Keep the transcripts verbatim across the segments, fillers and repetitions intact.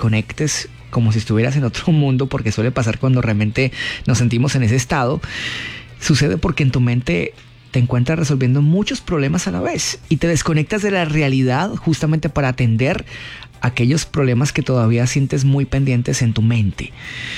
desconectes como si estuvieras en otro mundo, porque suele pasar cuando realmente nos sentimos en ese estado. Sucede porque en tu mente te encuentras resolviendo muchos problemas a la vez y te desconectas de la realidad justamente para atender aquellos problemas que todavía sientes muy pendientes en tu mente.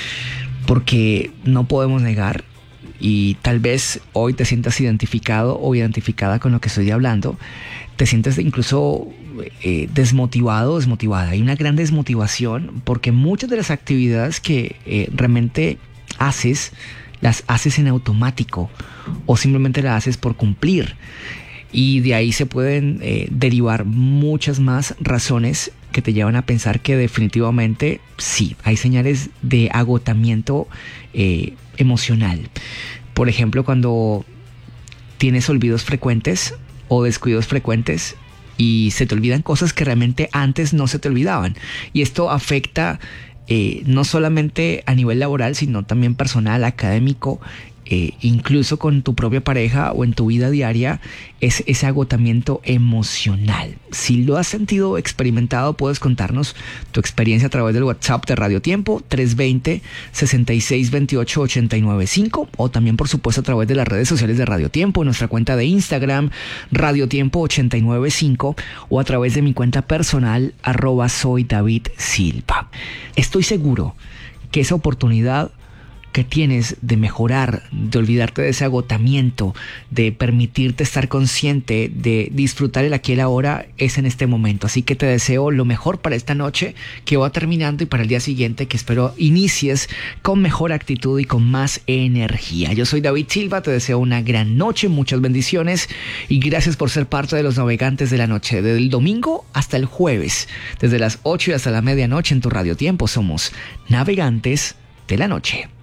Porque no podemos negar, y tal vez hoy te sientas identificado o identificada con lo que estoy hablando, te sientes incluso eh, desmotivado o desmotivada. Hay una gran desmotivación porque muchas de las actividades que eh, realmente haces, las haces en automático o simplemente las haces por cumplir. Y de ahí se pueden eh, derivar muchas más razones que te llevan a pensar que definitivamente sí, hay señales de agotamiento eh, emocional. Por ejemplo, cuando tienes olvidos frecuentes o descuidos frecuentes y se te olvidan cosas que realmente antes no se te olvidaban. Y esto afecta eh, no solamente a nivel laboral, sino también personal, académico, Eh, incluso con tu propia pareja o en tu vida diaria, es ese agotamiento emocional. Si lo has sentido o experimentado, puedes contarnos tu experiencia a través del WhatsApp de Radio Tiempo, tres dos cero, seis seis dos ocho, ocho nueve cinco, o también por supuesto a través de las redes sociales de Radio Tiempo, en nuestra cuenta de Instagram, Radio Tiempo ocho nueve cinco, o a través de mi cuenta personal, arroba soy David Silva. Estoy seguro que esa oportunidad que tienes de mejorar, de olvidarte de ese agotamiento, de permitirte estar consciente, de disfrutar el aquí y el ahora, es en este momento. Así que te deseo lo mejor para esta noche que va terminando y para el día siguiente, que espero inicies con mejor actitud y con más energía. Yo soy David Silva, te deseo una gran noche, muchas bendiciones y gracias por ser parte de los navegantes de la noche. Desde el domingo hasta el jueves, desde las ocho y hasta la medianoche en tu Radio Tiempo, somos navegantes de la noche.